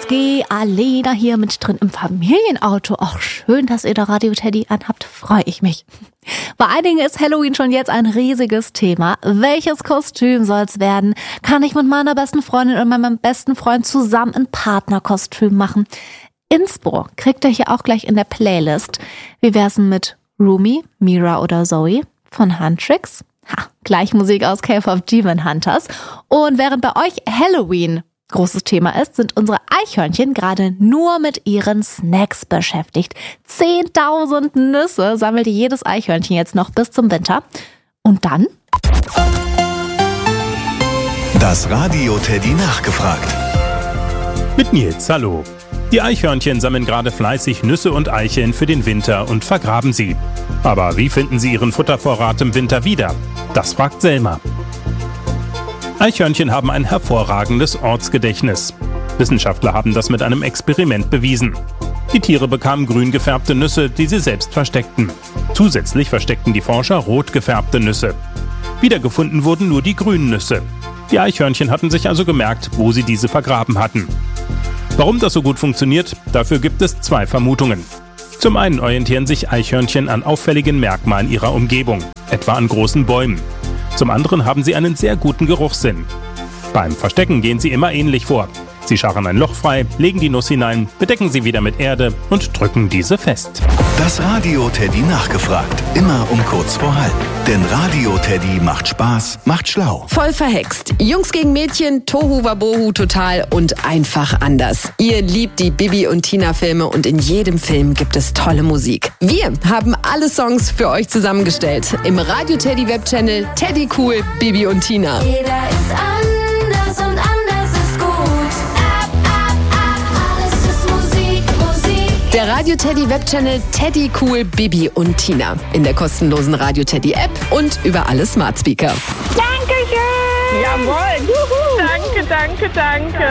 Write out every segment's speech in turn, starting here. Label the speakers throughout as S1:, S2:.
S1: Watzke, Alena hier mit drin im Familienauto. Ach, schön, dass ihr da Radio Teddy anhabt, freue ich mich. Bei einigen ist Halloween schon jetzt ein riesiges Thema. Welches Kostüm soll's werden? Kann ich mit meiner besten Freundin und meinem besten Freund zusammen ein Partnerkostüm machen? Inspo kriegt ihr hier auch gleich in der Playlist. Wie wär's denn mit Rumi, Mira oder Zoe von Huntrix? Gleich Musik aus K-Pop Demon Hunters. Und während bei euch Halloween großes Thema ist, sind unsere Eichhörnchen gerade nur mit ihren Snacks beschäftigt. 10.000 Nüsse sammelt jedes Eichhörnchen jetzt noch bis zum Winter. Und dann?
S2: Das Radio Teddy nachgefragt.
S3: Mit Nils, hallo. Die Eichhörnchen sammeln gerade fleißig Nüsse und Eicheln für den Winter und vergraben sie. Aber wie finden sie ihren Futtervorrat im Winter wieder? Das fragt Selma. Eichhörnchen haben ein hervorragendes Ortsgedächtnis. Wissenschaftler haben das mit einem Experiment bewiesen. Die Tiere bekamen grün gefärbte Nüsse, die sie selbst versteckten. Zusätzlich versteckten die Forscher rot gefärbte Nüsse. Wiedergefunden wurden nur die grünen Nüsse. Die Eichhörnchen hatten sich also gemerkt, wo sie diese vergraben hatten. Warum das so gut funktioniert, dafür gibt es zwei Vermutungen. Zum einen orientieren sich Eichhörnchen an auffälligen Merkmalen ihrer Umgebung, etwa an großen Bäumen. Zum anderen haben sie einen sehr guten Geruchssinn. Beim Verstecken gehen sie immer ähnlich vor. Sie scharren ein Loch frei, legen die Nuss hinein, bedecken sie wieder mit Erde und drücken diese fest.
S2: Das Radio Teddy nachgefragt. Immer um kurz vor halb. Denn Radio Teddy macht Spaß, macht schlau.
S4: Voll verhext. Jungs gegen Mädchen, Tohu Wabohu total und einfach anders. Ihr liebt die Bibi und Tina Filme und in jedem Film gibt es tolle Musik. Wir haben alle Songs für euch zusammengestellt. Im Radio Teddy Webchannel Teddy Cool, Bibi und Tina.
S5: Jeder ist anders und anders ist gut. Alles ist Musik, Musik.
S4: Der Radio Teddy Webchannel Teddy Cool, Bibi und Tina. In der kostenlosen Radio Teddy App und über alle Smart Speaker.
S6: Dankeschön! Jawohl! Juhu. Danke!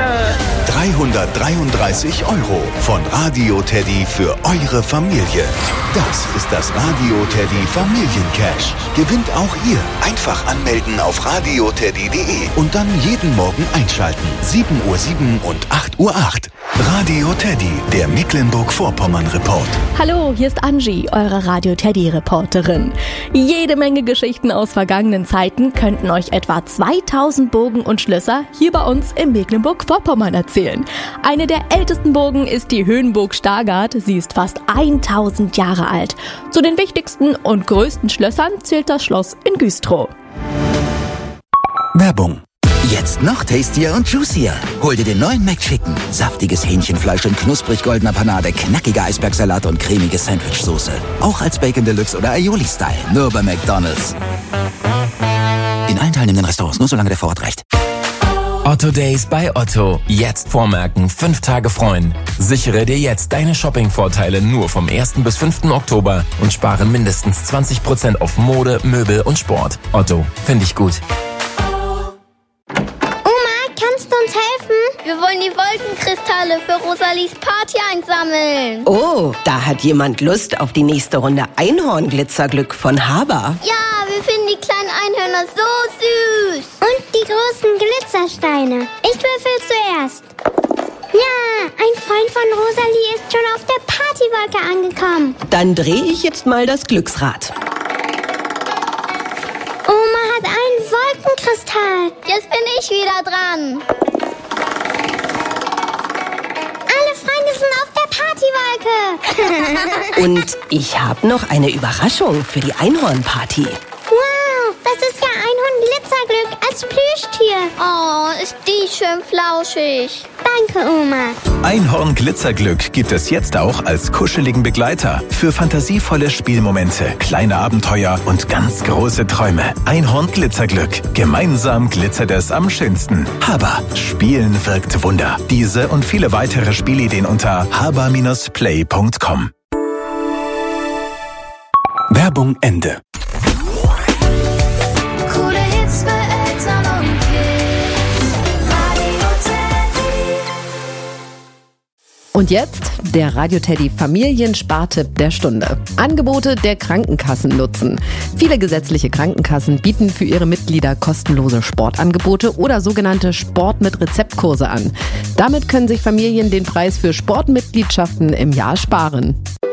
S2: 333 € von Radio Teddy für eure Familie. Das ist das Radio Teddy Familiencash. Gewinnt auch ihr. Einfach anmelden auf radioteddy.de und dann jeden Morgen einschalten. 7:07 Uhr und 8:08 Uhr. Radio Teddy, der Mecklenburg-Vorpommern-Report.
S1: Hallo, hier ist Angie, eure Radio Teddy Reporterin. Jede Menge Geschichten aus vergangenen Zeiten könnten euch etwa 2000 Burgen und Schlösser hier bei uns in Mecklenburg-Vorpommern erzählen. Eine der ältesten Burgen ist die Höhenburg Stargard. Sie ist fast 1000 Jahre alt. Zu den wichtigsten und größten Schlössern zählt das Schloss in Güstrow.
S2: Werbung.
S7: Jetzt noch tastier und juicier. Hol dir den neuen McChicken. Saftiges Hähnchenfleisch in knusprig goldener Panade, knackiger Eisbergsalat und cremige Sandwichsoße. Auch als Bacon Deluxe oder Aioli-Style. Nur bei McDonald's. In allen teilnehmenden Restaurants, nur solange der Vorrat reicht.
S8: Otto Days bei Otto. Jetzt vormerken, 5 Tage freuen. Sichere dir jetzt deine Shopping-Vorteile nur vom 1. bis 5. Oktober und spare mindestens 20% auf Mode, Möbel und Sport. Otto, finde ich gut.
S9: Kannst du uns helfen? Wir wollen die Wolkenkristalle für Rosalies Party einsammeln.
S10: Oh, da hat jemand Lust auf die nächste Runde Einhornglitzerglück von Haber.
S9: Ja, wir finden die kleinen Einhörner so süß.
S11: Und die großen Glitzersteine. Ich würfel zuerst. Ja, ein Freund von Rosalie ist schon auf der Partywolke angekommen.
S10: Dann drehe ich jetzt mal das Glücksrad.
S11: Oma hat einen Wolkenkristall.
S9: Jetzt bin ich wieder dran.
S11: Alle Freunde sind auf der Partywolke.
S10: Und ich habe noch eine Überraschung für die Einhornparty.
S11: Wow, das ist ja Einhorn-Glitzerglück als Plüschtier.
S9: Oh, ist die schön flauschig.
S11: Danke, Oma.
S2: Einhorn-Glitzerglück gibt es jetzt auch als kuscheligen Begleiter für fantasievolle Spielmomente, kleine Abenteuer und ganz große Träume. Einhorn-Glitzerglück. Gemeinsam glitzert es am schönsten. Haber. Spielen wirkt Wunder. Diese und viele weitere Spielideen unter haber-play.com. Werbung Ende.
S5: Coole Hits für Eltern und Kids. Radio Teddy.
S4: Und jetzt der Radio-Teddy Familienspartipp der Stunde. Angebote der Krankenkassen nutzen. Viele gesetzliche Krankenkassen bieten für ihre Mitglieder kostenlose Sportangebote oder sogenannte Sport mit Rezeptkurse an. Damit können sich Familien den Preis für Sportmitgliedschaften im Jahr sparen.